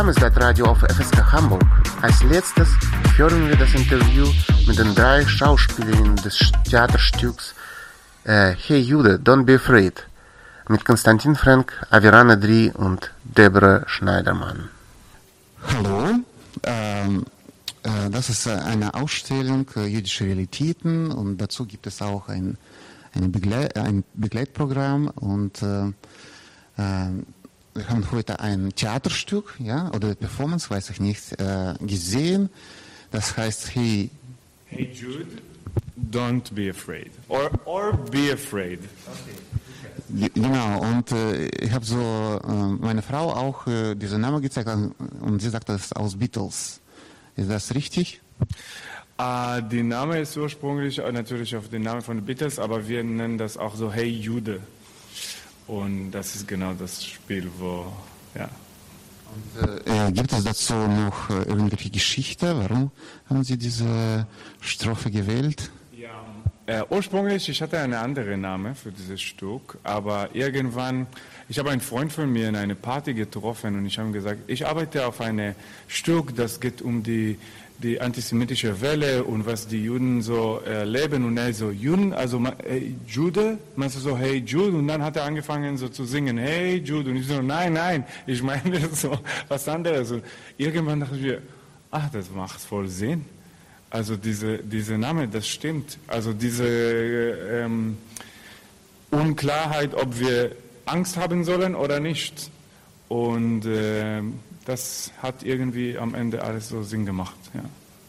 Radio auf FSK Hamburg. Als letztes hören wir das Interview mit den 3 Schauspielerinnen des Theaterstücks Hey Jude, Don't Be Afraid mit Konstantin Frank, Aviran Edri und Deborah Schneidermann. Hallo, das ist eine Ausstellung jüdische Realitäten und dazu gibt es auch ein Begleitprogramm und wir haben heute ein Theaterstück, ja, oder Performance, weiß ich nicht, gesehen. Das heißt Hey Jude, Don't Be Afraid. Or Be Afraid. Okay. Genau, und ich habe so meine Frau auch diesen Namen gezeigt und sie sagt, das ist aus Beatles. Ist das richtig? Der Name ist ursprünglich natürlich auf den Namen von den Beatles, aber wir nennen das auch so Hey Jude. Und das ist genau das Spiel, wo, ja. Und, gibt es dazu noch irgendwelche Geschichte? Warum haben Sie diese Strophe gewählt? Ja, ursprünglich, ich hatte einen anderen Namen für dieses Stück, aber irgendwann, ich habe einen Freund von mir in einer Party getroffen und ich habe gesagt, ich arbeite auf einem Stück, das geht um die antisemitische Welle und was die Juden so erleben. Und er so, Juden, also Jude, meinst du so, hey Jude? Und dann hat er angefangen so zu singen, hey Jude. Und ich so, nein, ich meine so was anderes. Und irgendwann dachte ich mir, ach, das macht voll Sinn. Also diese Name, das stimmt. Also diese Unklarheit, ob wir Angst haben sollen oder nicht. Und das hat irgendwie am Ende alles so Sinn gemacht. Ja.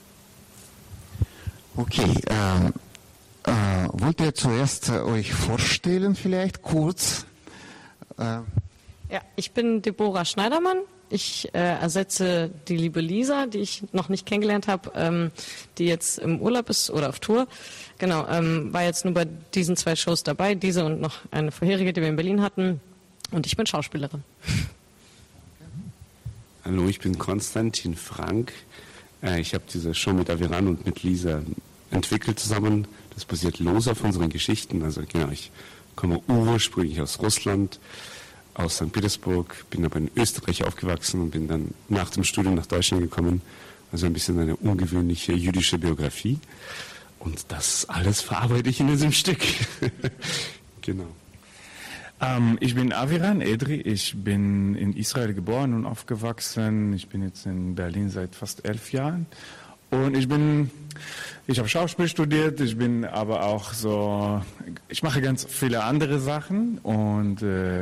Okay, wollt ihr zuerst euch vorstellen vielleicht kurz? Ja, ich bin Deborah Schneidermann. Ich ersetze die liebe Lisa, die ich noch nicht kennengelernt habe, die jetzt im Urlaub ist oder auf Tour. Genau, war jetzt nur bei diesen 2 Shows dabei, diese und noch eine vorherige, die wir in Berlin hatten. Und ich bin Schauspielerin. Hallo, ich bin Konstantin Frank. Ich habe diese Show mit Aviran und mit Lisa entwickelt zusammen. Das basiert los auf unseren Geschichten. Also genau, ich komme ursprünglich aus Russland, aus St. Petersburg, bin aber in Österreich aufgewachsen und bin dann nach dem Studium nach Deutschland gekommen. Also ein bisschen eine ungewöhnliche jüdische Biografie. Und das alles verarbeite ich in diesem Stück. Genau. Ich bin Aviran Edri, ich bin in Israel geboren und aufgewachsen. Ich bin jetzt in Berlin seit fast 11 Jahren. Und ich habe Schauspiel studiert, ich bin aber auch so, ich mache ganz viele andere Sachen und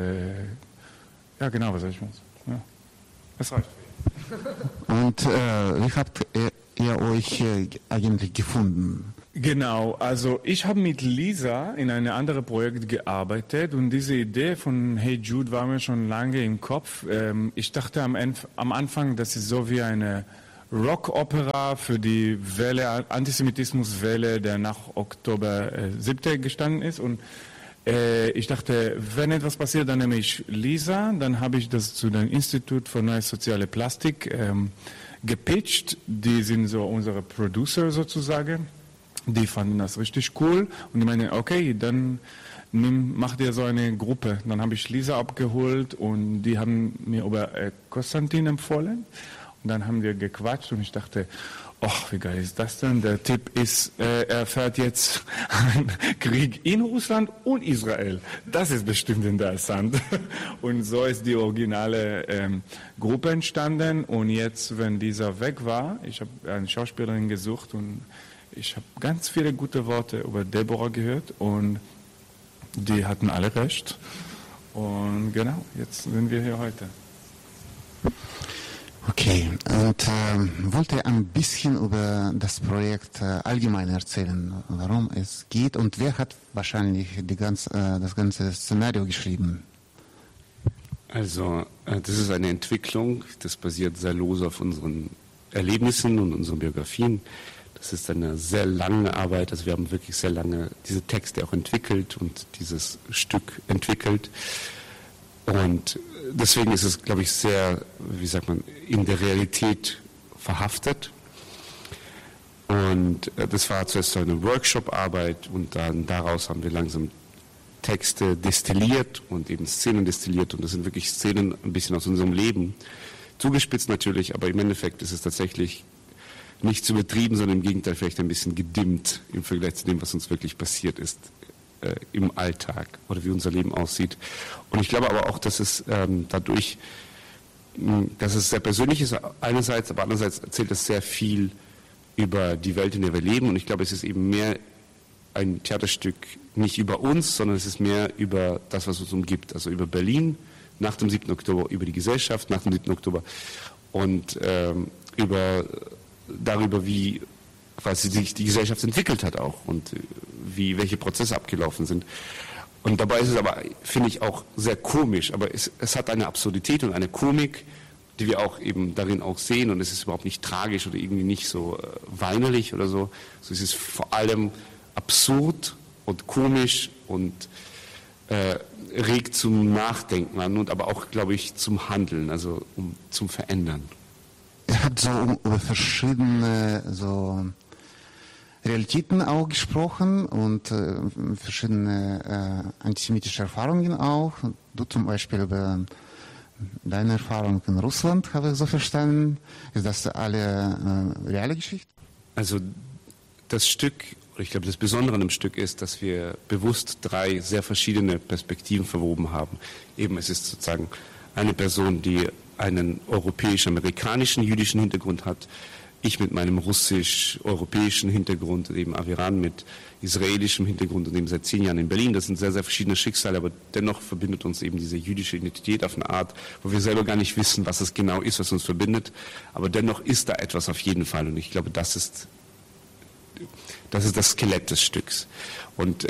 ja genau, was soll ich machen? Ja, das reicht. Und wie habt ihr euch eigentlich gefunden? Genau, also ich habe mit Lisa in einem anderen Projekt gearbeitet und diese Idee von Hey Jude war mir schon lange im Kopf. Ich dachte am Anfang, das ist so wie eine Rockopera für die Welle, Antisemitismuswelle, der nach Oktober 7. gestanden ist. Und ich dachte, wenn etwas passiert, dann nehme ich Lisa, dann habe ich das zu dem Institut für Neue Soziale Plastik gepitcht. Die sind so unsere Producer sozusagen. Die fanden das richtig cool und die meinten, okay, dann mach dir so eine Gruppe. Dann habe ich Lisa abgeholt und die haben mir über Konstantin empfohlen. Und dann haben wir gequatscht und ich dachte, ach, wie geil ist das denn? Der Typ ist, er fährt jetzt einen Krieg in Russland und Israel. Das ist bestimmt interessant. Und so ist die originale Gruppe entstanden. Und jetzt, wenn Lisa weg war, ich habe eine Schauspielerin gesucht und ich habe ganz viele gute Worte über Deborah gehört und die hatten alle recht. Und genau, jetzt sind wir hier heute. Okay, und wollt ihr ein bisschen über das Projekt allgemein erzählen, warum es geht und wer hat wahrscheinlich das ganze Szenario geschrieben? Also, das ist eine Entwicklung, das basiert sehr lose auf unseren Erlebnissen und unseren Biografien. Das ist eine sehr lange Arbeit, also wir haben wirklich sehr lange diese Texte auch entwickelt und dieses Stück entwickelt. Und deswegen ist es, glaube ich, sehr, wie sagt man, in der Realität verhaftet. Und das war zuerst so eine Workshop-Arbeit und dann daraus haben wir langsam Texte destilliert und eben Szenen destilliert. Und das sind wirklich Szenen ein bisschen aus unserem Leben, zugespitzt natürlich, aber im Endeffekt ist es tatsächlich nicht zu übertrieben, sondern im Gegenteil vielleicht ein bisschen gedimmt im Vergleich zu dem, was uns wirklich passiert ist im Alltag oder wie unser Leben aussieht. Und ich glaube aber auch, dass es dadurch, dass es sehr persönlich ist einerseits, aber andererseits erzählt es sehr viel über die Welt, in der wir leben. Und ich glaube, es ist eben mehr ein Theaterstück nicht über uns, sondern es ist mehr über das, was uns umgibt. Also über Berlin nach dem 7. Oktober, über die Gesellschaft nach dem 7. Oktober und darüber, wie sich die Gesellschaft entwickelt hat auch und welche Prozesse abgelaufen sind. Und dabei ist es aber, finde ich, auch sehr komisch, aber es hat eine Absurdität und eine Komik, die wir auch eben darin auch sehen, und es ist überhaupt nicht tragisch oder irgendwie nicht so weinerlich oder so. So es ist vor allem absurd und komisch und regt zum Nachdenken an und aber auch, glaube ich, zum Handeln, also zum Verändern. Er hat so über verschiedene Realitäten auch gesprochen und verschiedene antisemitische Erfahrungen auch. Du zum Beispiel über deine Erfahrung in Russland, habe ich so verstanden. Ist das alle reale Geschichte? Also das Stück, ich glaube, das Besondere an dem Stück ist, dass wir bewusst 3 sehr verschiedene Perspektiven verwoben haben. Eben, es ist sozusagen eine Person, die einen europäisch-amerikanischen jüdischen Hintergrund hat, ich mit meinem russisch-europäischen Hintergrund, eben Aviran mit israelischem Hintergrund und eben seit 10 Jahren in Berlin. Das sind sehr, sehr verschiedene Schicksale, aber dennoch verbindet uns eben diese jüdische Identität auf eine Art, wo wir selber gar nicht wissen, was es genau ist, was uns verbindet. Aber dennoch ist da etwas auf jeden Fall, und ich glaube, das ist das Skelett des Stücks. Und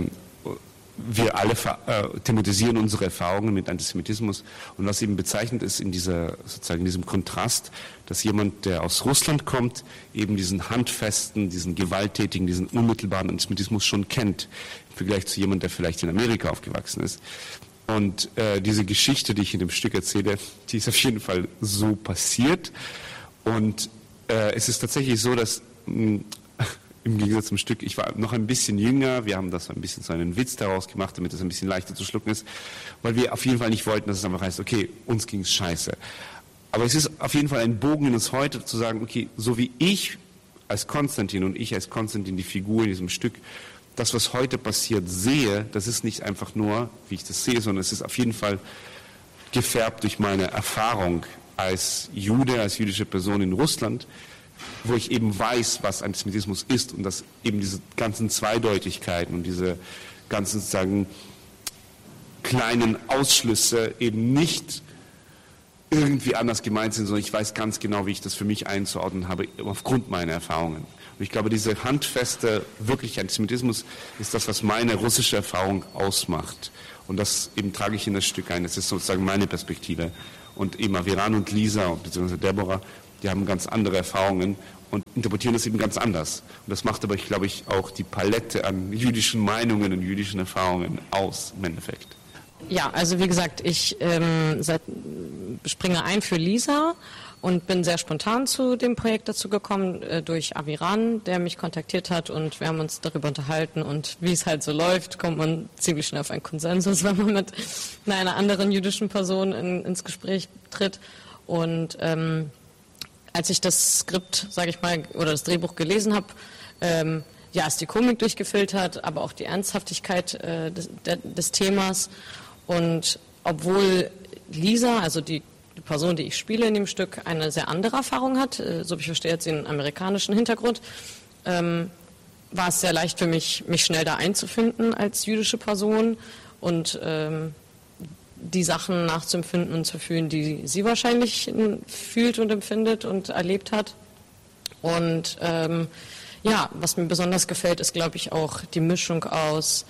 wir alle thematisieren unsere Erfahrungen mit Antisemitismus, und was eben bezeichnend ist in diesem Kontrast, dass jemand, der aus Russland kommt, eben diesen handfesten, diesen gewalttätigen, diesen unmittelbaren Antisemitismus schon kennt, im Vergleich zu jemandem, der vielleicht in Amerika aufgewachsen ist. Und diese Geschichte, die ich in dem Stück erzähle, die ist auf jeden Fall so passiert, und es ist tatsächlich so, dass im Gegensatz zum Stück, ich war noch ein bisschen jünger, wir haben das ein bisschen so einen Witz daraus gemacht, damit es ein bisschen leichter zu schlucken ist, weil wir auf jeden Fall nicht wollten, dass es einfach heißt, okay, uns ging es scheiße. Aber es ist auf jeden Fall ein Bogen in uns heute, zu sagen, okay, so wie ich als Konstantin und ich als Konstantin, die Figur in diesem Stück, das, was heute passiert, sehe, das ist nicht einfach nur, wie ich das sehe, sondern es ist auf jeden Fall gefärbt durch meine Erfahrung als Jude, als jüdische Person in Russland, wo ich eben weiß, was Antisemitismus ist, und dass eben diese ganzen Zweideutigkeiten und diese ganzen, sozusagen, kleinen Ausschlüsse eben nicht irgendwie anders gemeint sind, sondern ich weiß ganz genau, wie ich das für mich einzuordnen habe, aufgrund meiner Erfahrungen. Und ich glaube, diese handfeste, wirkliche Antisemitismus ist das, was meine russische Erfahrung ausmacht. Und das eben trage ich in das Stück ein. Das ist sozusagen meine Perspektive. Und eben Aviran und Lisa, beziehungsweise Deborah, die haben ganz andere Erfahrungen und interpretieren das eben ganz anders. Und das macht aber, glaube ich, auch die Palette an jüdischen Meinungen und jüdischen Erfahrungen aus, im Endeffekt. Ja, also wie gesagt, ich springe ein für Lisa und bin sehr spontan zu dem Projekt dazu gekommen, durch Aviran, der mich kontaktiert hat, und wir haben uns darüber unterhalten, und wie es halt so läuft, kommt man ziemlich schnell auf einen Konsensus, wenn man mit einer anderen jüdischen Person ins Gespräch tritt. Und als ich das Skript, sage ich mal, oder das Drehbuch gelesen habe, ist die Komik durchgefiltert, aber auch die Ernsthaftigkeit des Themas. Und obwohl Lisa, also die Person, die ich spiele in dem Stück, eine sehr andere Erfahrung hat, so wie ich verstehe, jetzt den amerikanischen Hintergrund, war es sehr leicht für mich schnell da einzufinden als jüdische Person und die Sachen nachzuempfinden und zu fühlen, die sie wahrscheinlich fühlt und empfindet und erlebt hat. Und was mir besonders gefällt, ist, glaube ich, auch die Mischung aus,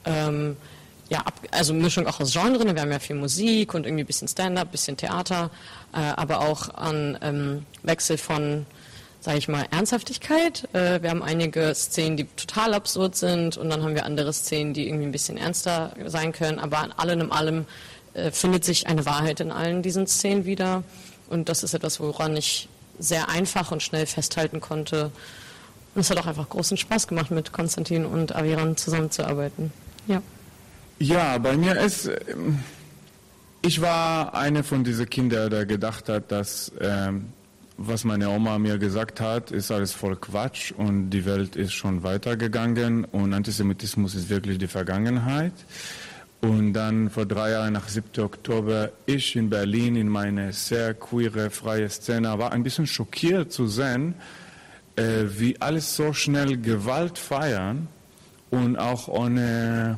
Mischung auch aus Genren. Wir haben ja viel Musik und irgendwie ein bisschen Stand-up, ein bisschen Theater, aber auch an Wechsel von, sage ich mal, Ernsthaftigkeit. Wir haben einige Szenen, die total absurd sind, und dann haben wir andere Szenen, die irgendwie ein bisschen ernster sein können, aber an allem findet sich eine Wahrheit in allen diesen Szenen wieder, und das ist etwas, woran ich sehr einfach und schnell festhalten konnte, und es hat auch einfach großen Spaß gemacht, mit Konstantin und Aviran zusammenzuarbeiten. Ja. Ja, bei mir ist Ich war einer von diesen Kindern, der gedacht hat, dass was meine Oma mir gesagt hat, ist alles voll Quatsch und die Welt ist schon weitergegangen und Antisemitismus ist wirklich die Vergangenheit. Und dann vor 3 Jahren nach 7. Oktober, ich in Berlin in meine sehr queere, freie Szene, war ein bisschen schockiert zu sehen, wie alles so schnell Gewalt feiern und auch ohne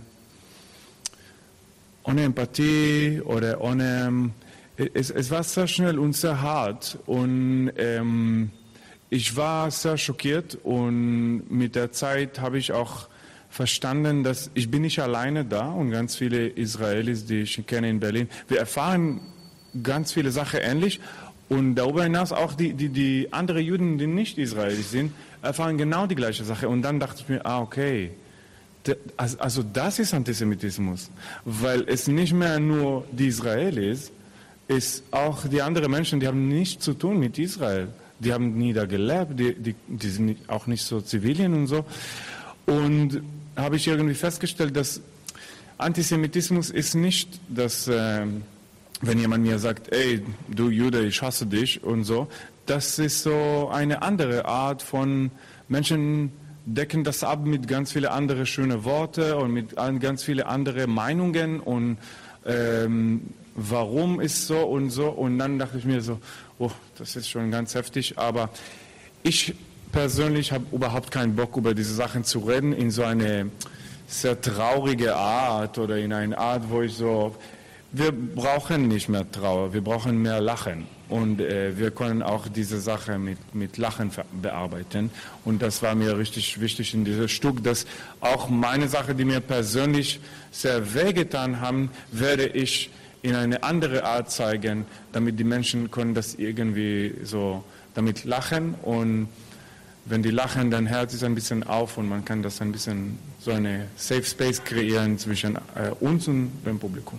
Empathie oder ohne... Es war sehr schnell und sehr hart und ich war sehr schockiert und mit der Zeit habe ich auch verstanden, dass ich bin nicht alleine da und ganz viele Israelis, die ich kenne in Berlin, wir erfahren ganz viele Sachen ähnlich und darüber hinaus auch die anderen Juden, die nicht Israelis sind, erfahren genau die gleiche Sache und dann dachte ich mir, okay, also das ist Antisemitismus, weil es nicht mehr nur die Israelis ist auch die anderen Menschen, die haben nichts zu tun mit Israel. Die haben nie da gelebt, die sind auch nicht so Zivilien und so. Und habe ich irgendwie festgestellt, dass Antisemitismus ist nicht, dass, wenn jemand mir sagt, ey, du Jude, ich hasse dich und so, das ist so eine andere Art von Menschen decken das ab mit ganz vielen anderen schönen Worten und mit ganz vielen anderen Meinungen und warum ist so und dann dachte ich mir so, oh, das ist schon ganz heftig, aber ich persönlich habe überhaupt keinen Bock, über diese Sachen zu reden, in so eine sehr traurige Art oder in eine Art, wo ich so, wir brauchen nicht mehr Trauer, wir brauchen mehr Lachen und wir können auch diese Sache mit Lachen bearbeiten und das war mir richtig wichtig in diesem Stück, dass auch meine Sache, die mir persönlich sehr wehgetan haben, werde ich in eine andere Art zeigen, damit die Menschen können das irgendwie so damit lachen und wenn die lachen, dann hört es ein bisschen auf und man kann das ein bisschen so eine Safe Space kreieren zwischen uns und dem Publikum.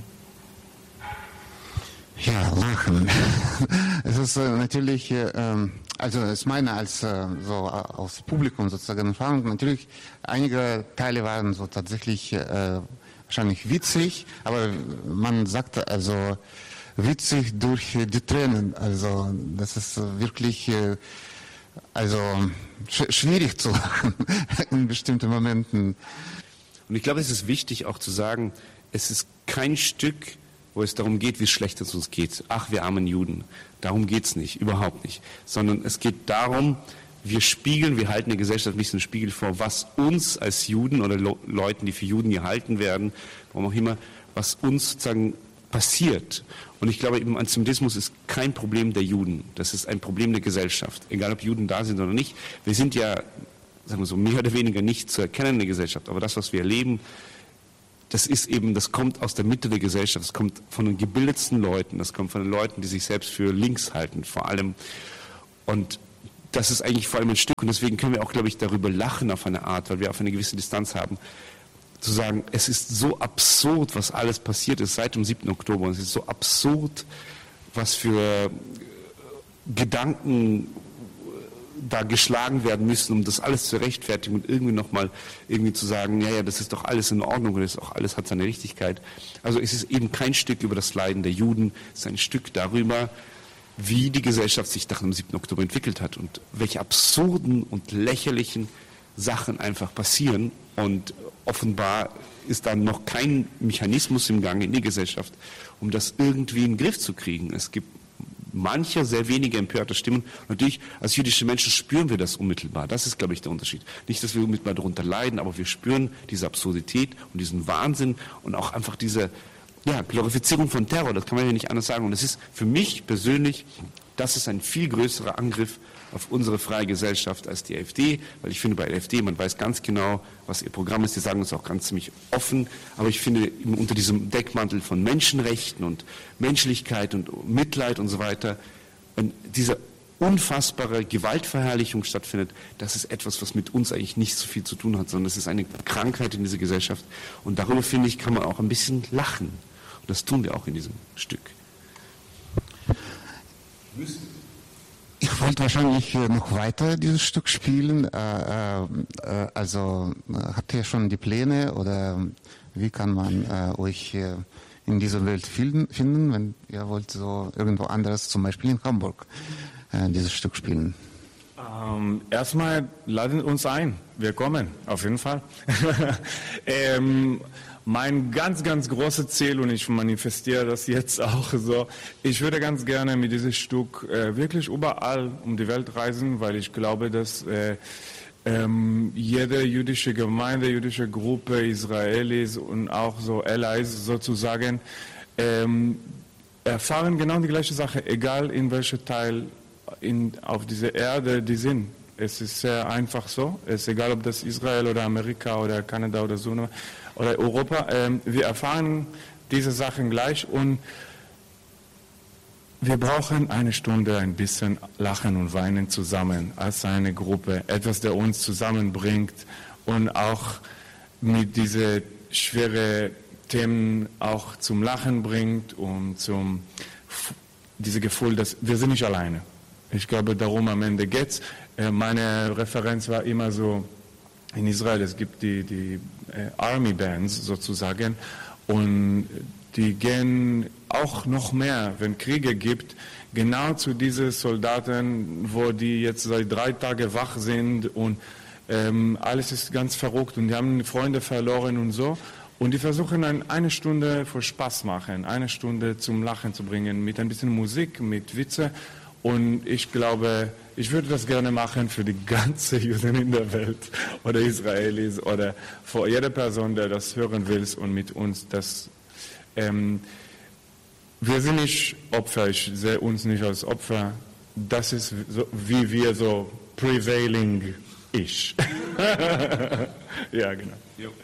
Ja, lachen. Es ist natürlich, also ich meine als so aus Publikum sozusagen Erfahrung, natürlich einige Teile waren so tatsächlich wahrscheinlich witzig, aber man sagt also witzig durch die Tränen, also das ist wirklich also schwierig zu lachen in bestimmten Momenten. Und ich glaube, es ist wichtig auch zu sagen, es ist kein Stück, wo es darum geht, wie schlecht es uns geht. Ach, wir armen Juden. Darum geht es nicht, überhaupt nicht. Sondern es geht darum, wir halten der Gesellschaft nicht so einen Spiegel vor, was uns als Juden oder Leuten, die für Juden gehalten werden, warum auch immer, was uns sozusagen passiert. Und ich glaube, eben Antisemitismus ist kein Problem der Juden. Das ist ein Problem der Gesellschaft. Egal, ob Juden da sind oder nicht. Wir sind ja, sagen wir so, mehr oder weniger nicht zu erkennen in der Gesellschaft. Aber das, was wir erleben, das kommt aus der Mitte der Gesellschaft. Das kommt von den gebildetsten Leuten. Das kommt von den Leuten, die sich selbst für links halten, vor allem. Und das ist eigentlich vor allem ein Stück. Und deswegen können wir auch, glaube ich, darüber lachen auf eine Art, weil wir auf eine gewisse Distanz haben. Zu sagen, es ist so absurd, was alles passiert ist seit dem 7. Oktober. Und es ist so absurd, was für Gedanken da geschlagen werden müssen, um das alles zu rechtfertigen und irgendwie nochmal irgendwie zu sagen, ja, das ist doch alles in Ordnung und das ist auch alles hat seine Richtigkeit. Also es ist eben kein Stück über das Leiden der Juden, es ist ein Stück darüber, wie die Gesellschaft sich nach dem 7. Oktober entwickelt hat und welche absurden und lächerlichen Sachen einfach passieren. Und offenbar ist da noch kein Mechanismus im Gange in die Gesellschaft, um das irgendwie in den Griff zu kriegen. Es gibt manche, sehr wenige empörte Stimmen. Natürlich, als jüdische Menschen spüren wir das unmittelbar. Das ist, glaube ich, der Unterschied. Nicht, dass wir unmittelbar darunter leiden, aber wir spüren diese Absurdität und diesen Wahnsinn und auch einfach diese Glorifizierung von Terror. Das kann man ja nicht anders sagen. Und es ist für mich persönlich, das ist ein viel größerer Angriff auf unsere freie Gesellschaft als die AfD, weil ich finde, bei der AfD, man weiß ganz genau, was ihr Programm ist, die sagen es auch ganz ziemlich offen, aber ich finde, unter diesem Deckmantel von Menschenrechten und Menschlichkeit und Mitleid und so weiter, wenn diese unfassbare Gewaltverherrlichung stattfindet, das ist etwas, was mit uns eigentlich nicht so viel zu tun hat, sondern es ist eine Krankheit in dieser Gesellschaft und darüber, finde ich, kann man auch ein bisschen lachen und das tun wir auch in diesem Stück. Ich wollte wahrscheinlich noch weiter dieses Stück spielen. Also habt ihr schon die Pläne oder wie kann man euch in dieser Welt finden, wenn ihr wollt so irgendwo anderes, zum Beispiel in Hamburg, dieses Stück spielen? Erstmal laden uns ein. Wir kommen, auf jeden Fall. Mein ganz, ganz großes Ziel, und ich manifestiere das jetzt auch so, ich würde ganz gerne mit diesem Stück wirklich überall um die Welt reisen, weil ich glaube, dass jede jüdische Gemeinde, jüdische Gruppe, Israelis und auch so Allies sozusagen erfahren genau die gleiche Sache, egal in welchem Teil auf dieser Erde die sind. Es ist sehr einfach so. Es ist egal, ob das Israel oder Amerika oder Kanada oder so oder Europa. Wir erfahren diese Sachen gleich und wir brauchen eine Stunde ein bisschen lachen und weinen zusammen als eine Gruppe. Etwas, der uns zusammenbringt und auch mit diesen schweren Themen auch zum Lachen bringt und dieses Gefühl, dass wir sind nicht alleine. Ich glaube, darum am Ende geht's. Meine Referenz war immer so, in Israel, es gibt die Army Bands sozusagen und die gehen auch noch mehr, wenn Kriege gibt, genau zu diesen Soldaten, wo die jetzt seit 3 Tagen wach sind und alles ist ganz verrückt und die haben Freunde verloren und so. Und die versuchen eine Stunde für Spaß machen, eine Stunde zum Lachen zu bringen, mit ein bisschen Musik, mit Witze. Und ich glaube, ich würde das gerne machen für die ganze Juden in der Welt oder Israelis oder für jede Person, der das hören will und mit uns das. Wir sind nicht Opfer, ich sehe uns nicht als Opfer. Das ist so, wie wir so prevailing ich. Ja, genau.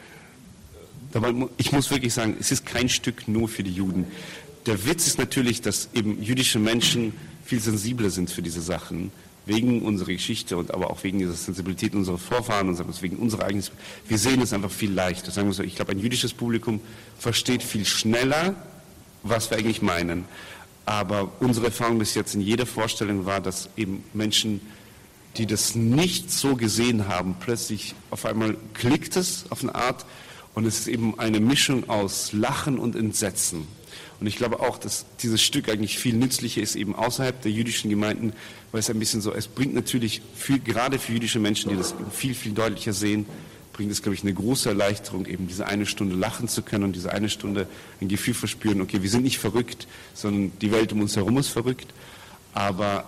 Aber ich muss wirklich sagen, es ist kein Stück nur für die Juden. Der Witz ist natürlich, dass eben jüdische Menschen viel sensibler sind für diese Sachen, wegen unserer Geschichte und aber auch wegen dieser Sensibilität unserer Vorfahren und wegen unserer eigenen. Wir sehen es einfach viel leichter. Sagen wir so, ich glaube, ein jüdisches Publikum versteht viel schneller, was wir eigentlich meinen. Aber unsere Erfahrung bis jetzt in jeder Vorstellung war, dass eben Menschen, die das nicht so gesehen haben, plötzlich auf einmal klickt es auf eine Art und es ist eben eine Mischung aus Lachen und Entsetzen. Und ich glaube auch, dass dieses Stück eigentlich viel nützlicher ist, eben außerhalb der jüdischen Gemeinden, weil es ein bisschen so, es bringt natürlich gerade für jüdische Menschen, die das viel, viel deutlicher sehen, bringt es, glaube ich, eine große Erleichterung, eben diese eine Stunde lachen zu können und diese eine Stunde ein Gefühl verspüren, okay, wir sind nicht verrückt, sondern die Welt um uns herum ist verrückt, aber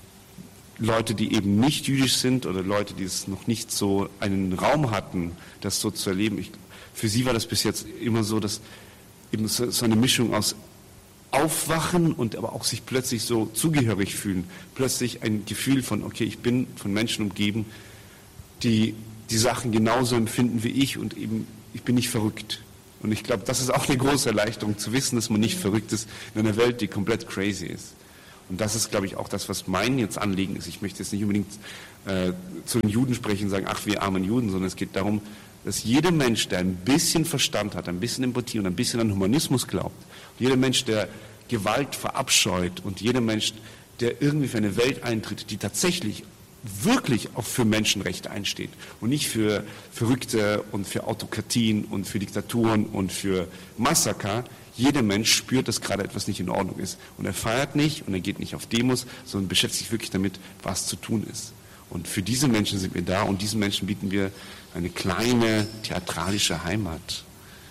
Leute, die eben nicht jüdisch sind oder Leute, die es noch nicht so einen Raum hatten, das so zu erleben, für sie war das bis jetzt immer so, dass eben so eine Mischung aus Aufwachen und aber auch sich plötzlich so zugehörig fühlen. Plötzlich ein Gefühl von, okay, ich bin von Menschen umgeben, die die Sachen genauso empfinden wie ich und eben, ich bin nicht verrückt. Und ich glaube, das ist auch eine große Erleichterung, zu wissen, dass man nicht verrückt ist in einer Welt, die komplett crazy ist. Und das ist, glaube ich, auch das, was mein jetzt Anliegen ist. Ich möchte jetzt nicht unbedingt zu den Juden sprechen und sagen, ach, wir armen Juden, sondern es geht darum, dass jeder Mensch, der ein bisschen Verstand hat, ein bisschen Empathie und ein bisschen an Humanismus glaubt, jeder Mensch, der Gewalt verabscheut und jeder Mensch, der irgendwie für eine Welt eintritt, die tatsächlich wirklich auch für Menschenrechte einsteht und nicht für Verrückte und für Autokratien und für Diktaturen und für Massaker. Jeder Mensch spürt, dass gerade etwas nicht in Ordnung ist. Und er feiert nicht und er geht nicht auf Demos, sondern beschäftigt sich wirklich damit, was zu tun ist. Und für diese Menschen sind wir da und diesen Menschen bieten wir eine kleine theatralische Heimat.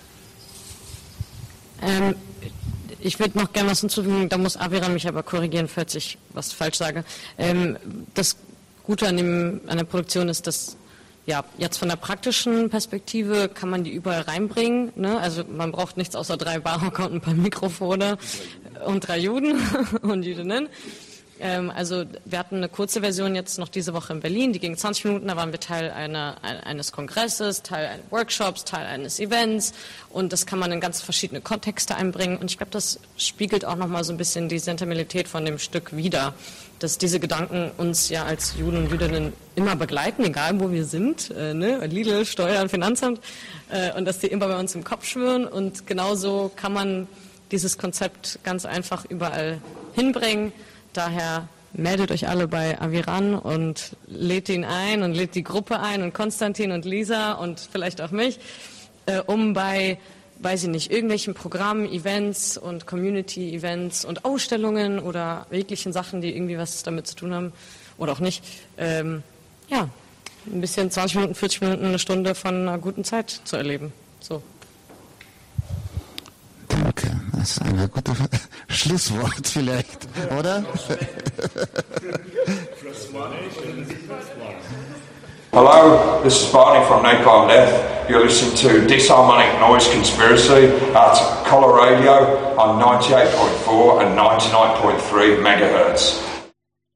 Ich würde noch gerne was hinzufügen, da muss Aviram mich aber korrigieren, falls ich was falsch sage. Das Gute an der Produktion ist, dass ja, jetzt von der praktischen Perspektive kann man die überall reinbringen. Ne? Also man braucht nichts außer 3 Barocker und ein paar Mikrofone und 3 Juden und Jüdinnen. Also wir hatten eine kurze Version jetzt noch diese Woche in Berlin, die ging 20 Minuten, da waren wir Teil eines Kongresses, Teil eines Workshops, Teil eines Events und das kann man in ganz verschiedene Kontexte einbringen und ich glaube, das spiegelt auch nochmal so ein bisschen die Sentimentalität von dem Stück wider, dass diese Gedanken uns ja als Juden und Jüdinnen immer begleiten, egal wo wir sind, ne? Lidl, Steuern, Finanzamt und dass die immer bei uns im Kopf schwirren und genauso kann man dieses Konzept ganz einfach überall hinbringen. Daher meldet euch alle bei Aviran und lädt ihn ein und lädt die Gruppe ein und Konstantin und Lisa und vielleicht auch mich, um bei weiß ich nicht, irgendwelchen Programmen, Events und Community-Events und Ausstellungen oder jeglichen Sachen, die irgendwie was damit zu tun haben oder auch nicht. Ja, ein bisschen 20 Minuten, 40 Minuten, eine Stunde von einer guten Zeit zu erleben. So. Danke, das ist ein gutes Schlusswort vielleicht, oder? Hello, this is Barney from Napalm Death. You're listening to Disharmonic Noise Conspiracy at Color Radio on 98.4 and 99.3 megahertz.